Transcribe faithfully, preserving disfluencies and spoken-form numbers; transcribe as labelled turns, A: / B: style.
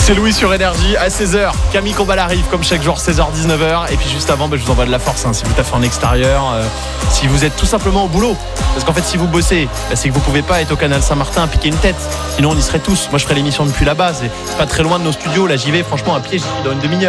A: C'est Louis sur Énergie à seize heures. Camille Combal arrive comme chaque jour seize heures dix-neuf heures. Et puis juste avant, bah, je vous envoie de la force hein, si vous taffez en extérieur, euh, si vous êtes tout simplement au boulot. Parce qu'en fait si vous bossez, bah, c'est que vous pouvez pas être au canal Saint-Martin à piquer une tête. Sinon on y serait tous. Moi je ferais l'émission depuis là-bas. C'est pas très loin de nos studios. Là j'y vais franchement à pied, j'y suis dans une demi-heure.